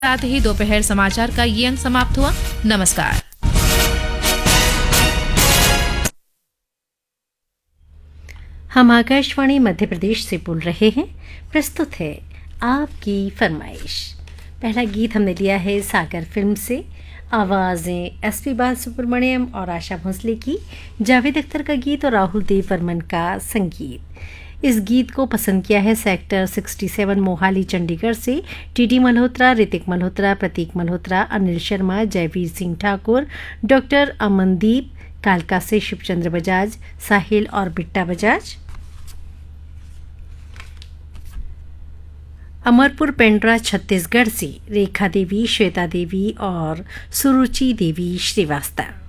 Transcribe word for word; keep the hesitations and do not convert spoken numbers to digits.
साथ ही दोपहर समाचार का ये अंक समाप्त हुआ। नमस्कार। हम आकाशवाणी मध्य प्रदेश से बोल रहे हैं। प्रस्तुत है आपकी फरमाइश। पहला गीत हमने लिया है सागर फिल्म से। आवाज़ें एस पी बालसुब्रमण्यम और आशा भोसले की, जावेद अख्तर का गीत और राहुल देव बर्मन का संगीत। इस गीत को पसंद किया है सेक्टर सड़सठ मोहाली चंडीगढ़ से टीडी मल्होत्रा, ऋतिक मल्होत्रा, प्रतीक मल्होत्रा, अनिल शर्मा, जयवीर सिंह ठाकुर, डॉक्टर अमनदीप, कालका से शिवचंद्र बजाज, साहिल और बिट्टा बजाज। अमरपुर पेंड्रा छत्तीसगढ़ से रेखा देवी, श्वेता देवी और सुरुचि देवी श्रीवास्तव।